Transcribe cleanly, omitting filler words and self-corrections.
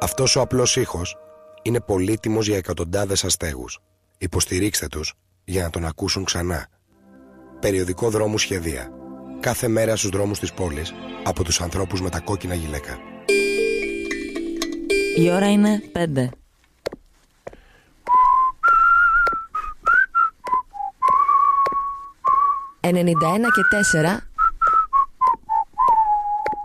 Αυτός ο απλός ήχος είναι πολύτιμος για εκατοντάδες αστέγους. Υποστηρίξτε τους για να τον ακούσουν ξανά. Περιοδικό Δρόμου Σχεδία. Κάθε μέρα στους δρόμους της πόλης από τους ανθρώπους με τα κόκκινα γυλαίκα. Η ώρα είναι 5. «91 και 4